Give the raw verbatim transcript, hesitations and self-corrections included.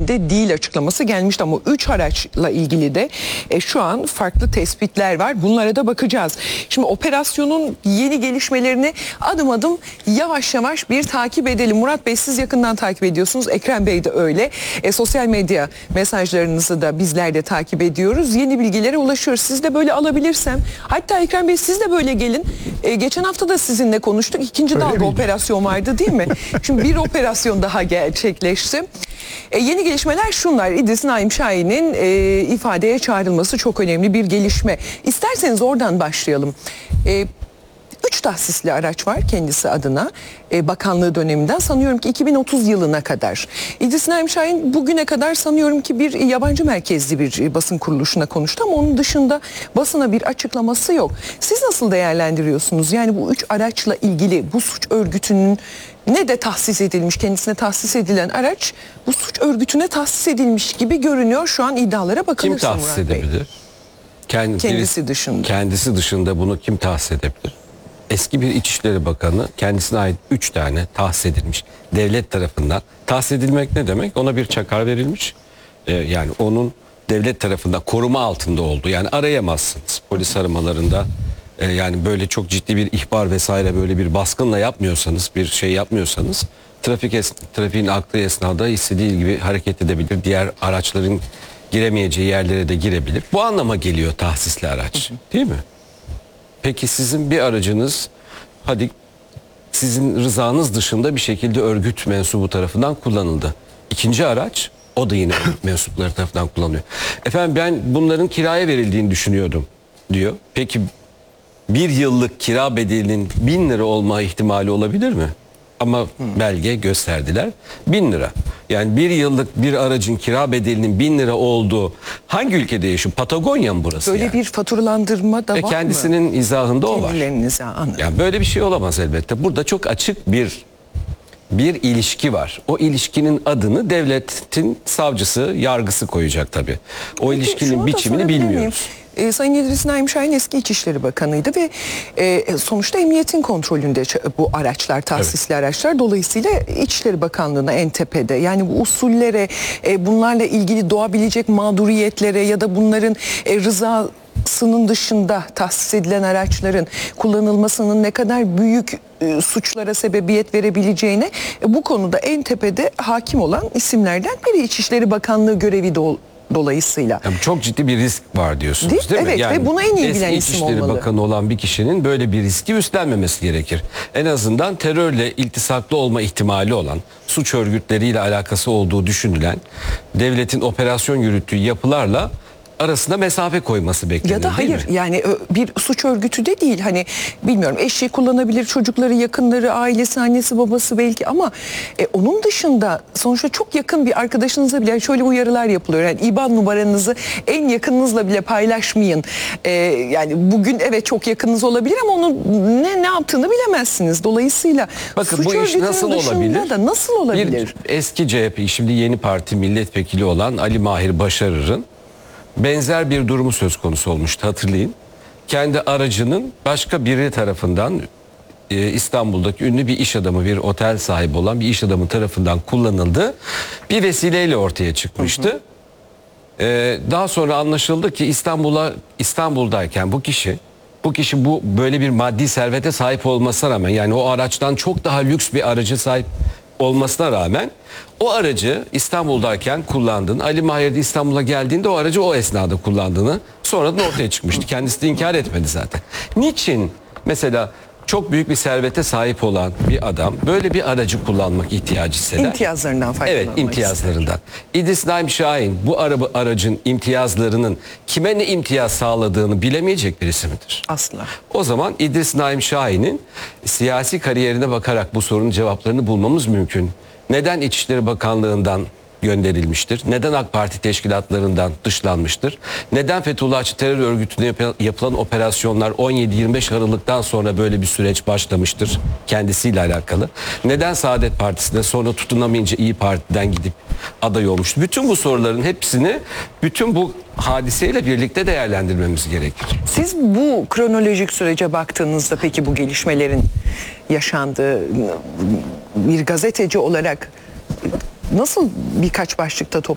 elinde değil açıklaması gelmişti ama üç araçla ilgili de e, şu an farklı tespitler var. Bunlara da bakacağız. Şimdi operasyonun yeni gelişmelerini adım adım yavaş yavaş bir takip edelim. Murat Bey, siz yakından takip ediyorsunuz. Ekrem Bey de öyle. E, sosyal medya mesajlarınızı da bizler de takip ediyoruz. Yeni bilgilere ulaşıyoruz. Siz de böyle alabilirsem. Hatta Ekrem Bey, siz de böyle gelin. E, geçen hafta da sizinle konuştuk. İkinci öyle dalga miydi? Operasyon vardı değil mi? Şimdi bir operasyon daha gerçekleşti. E, yeni gelişmeler şunlar. İdris Naim Şahin'in e, ifadeye çağrılması çok önemli bir gelişme. İsterseniz oradan başlayalım. E, Üç tahsisli araç var kendisi adına e, bakanlığı döneminden sanıyorum ki iki bin otuz yılına kadar. İdris Naim Şahin bugüne kadar sanıyorum ki bir yabancı merkezli bir basın kuruluşuna konuştu ama onun dışında basına bir açıklaması yok. Siz nasıl değerlendiriyorsunuz? Yani bu üç araçla ilgili bu suç örgütünün ne de tahsis edilmiş, kendisine tahsis edilen araç bu suç örgütüne tahsis edilmiş gibi görünüyor. Şu an iddialara bakılırsa. Kim tahsis edebilir? Kendi, kendisi dışında. Kendisi dışında bunu kim tahsis edebilir? Eski bir İçişleri Bakanı, kendisine ait üç tane tahsis edilmiş devlet tarafından. Tahsis edilmek ne demek? Ona bir çakar verilmiş. Ee, yani onun devlet tarafından koruma altında olduğu. Yani arayamazsınız polis aramalarında. E, yani böyle çok ciddi bir ihbar vesaire böyle bir baskınla yapmıyorsanız, bir şey yapmıyorsanız trafik es trafiğin aktığı esnada istediği gibi hareket edebilir. Diğer araçların giremeyeceği yerlere de girebilir. Bu anlama geliyor tahsisli araç. Değil mi? Peki sizin bir aracınız, hadi sizin rızanız dışında bir şekilde örgüt mensubu tarafından kullanıldı. İkinci araç, o da yine örgüt mensupları tarafından kullanılıyor. Efendim ben bunların kiraya verildiğini düşünüyordum diyor. Peki bir yıllık kira bedelinin bin lira olma ihtimali olabilir mi? Ama belge gösterdiler bin lira. Yani bir yıllık bir aracın kira bedelinin bin lira olduğu hangi ülkede yaşıyor? Patagonya mı burası? Böyle yani? Bir faturalandırma da Ve var kendisinin mı? izahında o var. Yani böyle bir şey olamaz elbette. Burada çok açık bir bir ilişki var. O ilişkinin adını devletin savcısı, yargısı koyacak tabii. O Peki, ilişkinin biçimini bilmiyoruz. E, Sayın İdris Naim Şahin eski İçişleri Bakanı'ydı ve e, sonuçta emniyetin kontrolünde bu araçlar, tahsisli evet. araçlar. Dolayısıyla İçişleri Bakanlığı'na en tepede. Yani bu usullere, e, bunlarla ilgili doğabilecek mağduriyetlere ya da bunların e, rızasının dışında tahsis edilen araçların kullanılmasının ne kadar büyük e, suçlara sebebiyet verebileceğine e, bu konuda en tepede hakim olan isimlerden biri İçişleri Bakanlığı görevi de dolayısıyla. Yani çok ciddi bir risk var diyorsunuz değil, değil mi? Evet, yani ve buna en iyi bilen isim İçişleri olmalı. Bakanı olan bir kişinin böyle bir riski üstlenmemesi gerekir. En azından terörle iltisaklı olma ihtimali olan, suç örgütleriyle alakası olduğu düşünülen, devletin operasyon yürüttüğü yapılarla arasında mesafe koyması beklenir. Ya da hayır yani bir suç örgütü de değil, hani bilmiyorum, eşi kullanabilir, çocukları, yakınları, ailesi, annesi, babası belki ama e, onun dışında sonuçta çok yakın bir arkadaşınıza bile şöyle uyarılar yapılıyor. Yani İBAN numaranızı en yakınınızla bile paylaşmayın. E, yani bugün evet çok yakınınız olabilir ama onun ne ne yaptığını bilemezsiniz. Dolayısıyla bakın suç bu iş nasıl olabilir? Da nasıl olabilir? Bir eski C H P, şimdi yeni parti milletvekili olan Ali Mahir Başarır'ın benzer bir durumu söz konusu olmuştu, hatırlayın. Kendi aracının başka biri tarafından e, İstanbul'daki ünlü bir iş adamı, bir otel sahibi olan bir iş adamı tarafından kullanıldı. Bir vesileyle ortaya çıkmıştı. Hı hı. E, daha sonra anlaşıldı ki İstanbul'a İstanbul'dayken bu kişi bu kişi bu böyle bir maddi servete sahip olmasına rağmen, yani o araçtan çok daha lüks bir aracı sahip olmasına rağmen o aracı İstanbul'dayken kullandığını, Ali Mahir de İstanbul'a geldiğinde o aracı o esnada kullandığını sonradan ortaya çıkmıştı. Kendisi de inkar etmedi zaten. Niçin mesela çok büyük bir servete sahip olan bir adam böyle bir aracı kullanmak ihtiyacı hisseder? İmtiyazlarından faydalanmak. Evet, imtiyazlarından. İdris Naim Şahin bu araba, aracın imtiyazlarının kime ne imtiyaz sağladığını bilemeyecek birisi midir? Asla. O zaman İdris Naim Şahin'in siyasi kariyerine bakarak bu sorunun cevaplarını bulmamız mümkün. Neden İçişleri Bakanlığı'ndan gönderilmiştir? Neden AK Parti teşkilatlarından dışlanmıştır? Neden Fethullahçı terör örgütüne yapılan operasyonlar on yedi yirmi beş Aralık'tan sonra böyle bir süreç başlamıştır kendisiyle alakalı? Neden Saadet Partisi'ne, sonra tutunamayınca İyi Parti'den gidip aday olmuştu? Bütün bu soruların hepsini bütün bu hadiseyle birlikte değerlendirmemiz gerekir. Siz bu kronolojik sürece baktığınızda peki bu gelişmelerin yaşandığı bir gazeteci olarak nasıl birkaç başlıkta